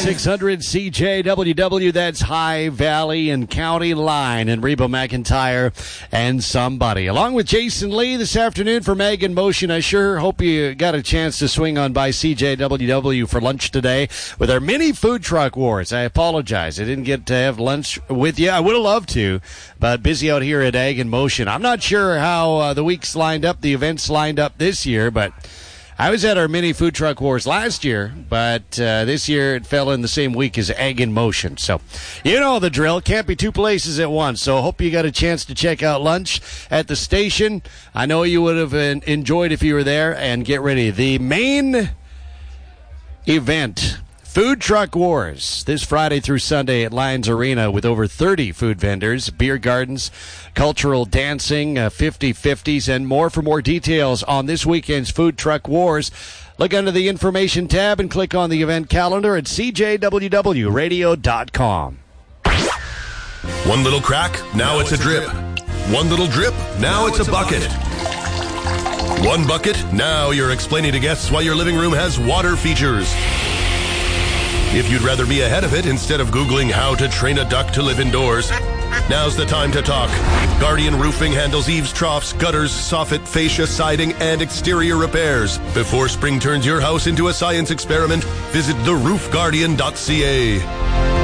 600 CJWW, that's High Valley and County Line, and Reba McIntyre and Somebody. Along with Jason Lee this afternoon for Mag in Motion. I sure hope you got a chance to swing on by CJWW for lunch today with our mini food truck wars. I apologize. I didn't get to have lunch with you. I would have loved to, but busy out here at Ag in Motion. I'm not sure how the weeks lined up, the events lined up this year, but I was at our mini food truck wars last year, but this year it fell in the same week as Ag in Motion. So you know the drill. Can't be two places at once. So hope you got a chance to check out lunch at the station. I know you would have enjoyed if you were there. And get ready. The main event, Food Truck Wars, this Friday through Sunday at Lions Arena with over 30 food vendors, beer gardens, cultural dancing, 50/50s, and more. For more details on this weekend's Food Truck Wars, look under the information tab and click on the event calendar at cjwwradio.com. One little crack, now it's a drip. One little drip, now it's a bucket. One bucket, now you're explaining to guests why your living room has water features. If you'd rather be ahead of it instead of Googling how to train a duck to live indoors, now's the time to talk. Guardian Roofing handles eaves, troughs, gutters, soffit, fascia, siding, and exterior repairs. Before spring turns your house into a science experiment, visit theroofguardian.ca.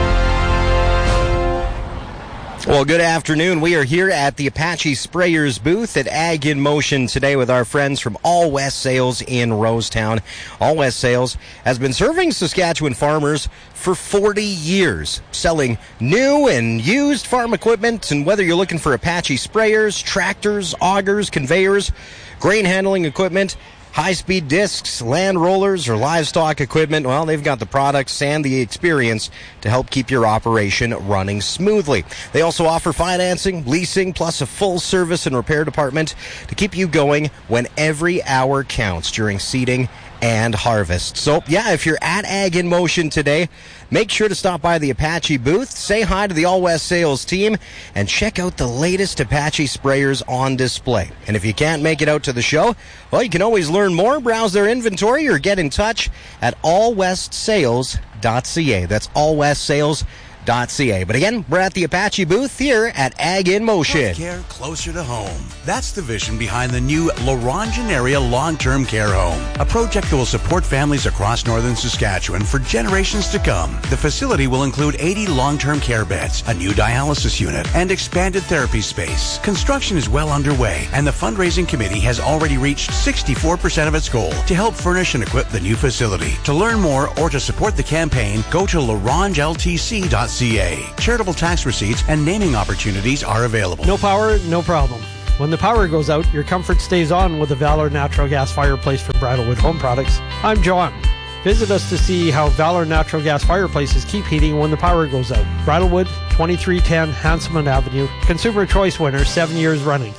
Well, good afternoon. We are here at the Apache Sprayers booth at Ag in Motion today with our friends from All West Sales in Rosetown. All West Sales has been serving Saskatchewan farmers for 40 years, selling new and used farm equipment. And whether you're looking for Apache sprayers, tractors, augers, conveyors, grain handling equipment, high-speed discs, land rollers, or livestock equipment, well, they've got the products and the experience to help keep your operation running smoothly. They also offer financing, leasing, plus a full service and repair department to keep you going when every hour counts during seeding and harvest. So, yeah, if you're at Ag in Motion today, make sure to stop by the Apache booth, say hi to the All West Sales team, and check out the latest Apache sprayers on display. And if you can't make it out to the show, well, you can always learn more, browse their inventory, or get in touch at allwestsales.ca. That's allwestsales.ca. But again, we're at the Apache booth here at Ag in Motion. Care closer to home. That's the vision behind the new Laurentian Area Long-Term Care Home, a project that will support families across northern Saskatchewan for generations to come. The facility will include 80 long-term care beds, a new dialysis unit, and expanded therapy space. Construction is well underway, and the fundraising committee has already reached 64% of its goal to help furnish and equip the new facility. To learn more or to support the campaign, go to larangeltc.ca. Charitable tax receipts and naming opportunities are available. No power, no problem. When the power goes out, your comfort stays on with the Valor Natural Gas Fireplace from Bridalwood Home Products. I'm John. Visit us to see how Valor Natural Gas Fireplaces keep heating when the power goes out. Bridalwood, 2310 Hanselman Avenue. Consumer Choice winner, 7 years running.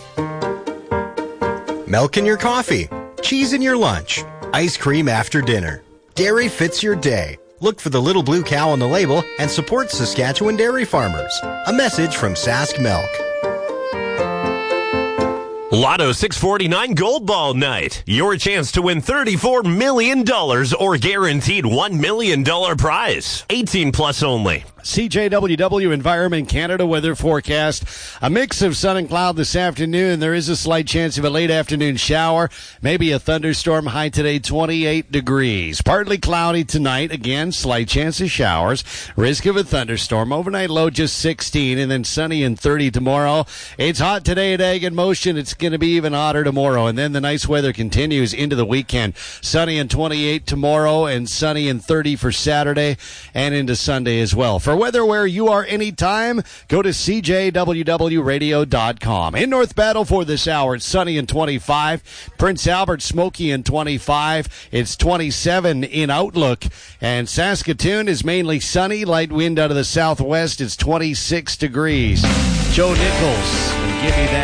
Milk in your coffee, cheese in your lunch, ice cream after dinner. Dairy fits your day. Look for the little blue cow on the label and support Saskatchewan dairy farmers. A message from Sask Milk. Lotto 649 Gold Ball Night. Your chance to win $34 million or guaranteed $1 million prize. 18 plus only. CJWW Environment Canada weather forecast. A mix of sun and cloud this afternoon. There is a slight chance of a late afternoon shower. Maybe a thunderstorm. High today, 28 degrees. Partly cloudy tonight. Again, slight chance of showers. Risk of a thunderstorm. Overnight low just 16, and then sunny and 30 tomorrow. It's hot today at Ag in Motion. It's going to be even hotter tomorrow. And then the nice weather continues into the weekend. Sunny and 28 tomorrow, and sunny and 30 for Saturday and into Sunday as well. For weather where you are anytime, go to cjwwradio.com. In North Battleford this hour, it's sunny and 25. Prince Albert, smoky and 25. It's 27 in Outlook. And Saskatoon is mainly sunny. Light wind out of the southwest. It's 26 degrees. Joe Nichols will give you that.